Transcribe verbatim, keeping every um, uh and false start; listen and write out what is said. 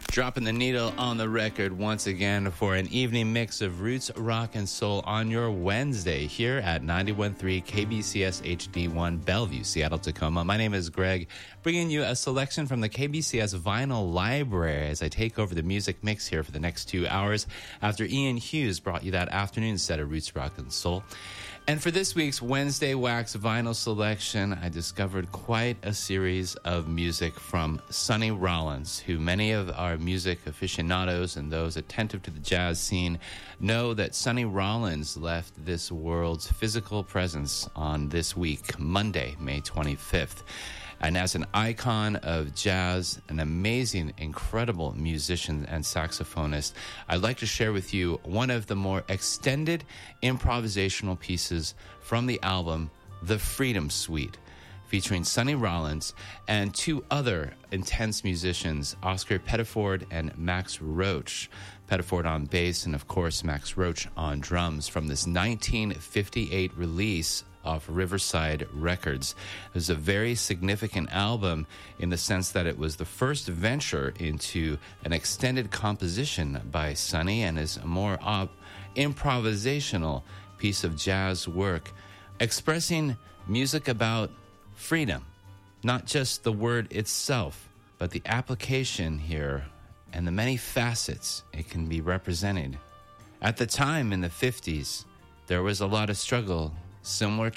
Dropping the needle on the record once again for an evening mix of roots, rock, and soul on your Wednesday here at ninety-one point three K B C S H D one Bellevue, Seattle, Tacoma. My name is Greg, bringing you a selection from the K B C S Vinyl Library as I take over the music mix here for the next two hours after Ian Hughes brought you that afternoon set of roots, rock, and soul. And for this week's Wednesday Wax Vinyl Selection, I discovered quite a series of music from Sonny Rollins, who many of our music aficionados and those attentive to the jazz scene know that Sonny Rollins left this world's physical presence on this week, Monday, May twenty-fifth. And as an icon of jazz, an amazing, incredible musician and saxophonist, I'd like to share with you one of the more extended improvisational pieces from the album, The Freedom Suite, featuring Sonny Rollins and two other intense musicians, Oscar Pettiford and Max Roach. Pettiford on bass and, of course, Max Roach on drums from this nineteen fifty-eight release off Riverside Records. It was a very significant album in the sense that it was the first venture into an extended composition by Sonny and is a more op- improvisational piece of jazz work expressing music about freedom, not just the word itself, but the application here and the many facets it can be represented. At the time in the fifties, there was a lot of struggle similar